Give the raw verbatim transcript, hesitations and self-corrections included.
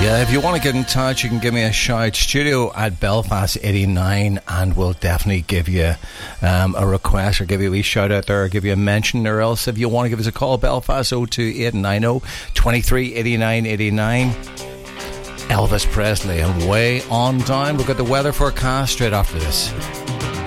Yeah, if you want to get in touch, you can give me a shout. Studio at Belfast eighty-nine, and we'll definitely give you um, a request or give you a wee shout out there or give you a mention. Or else, if you want to give us a call, Belfast oh two eight nine oh, two three eight nine eight nine. Elvis Presley and Way On Down. We've got the weather forecast straight after this.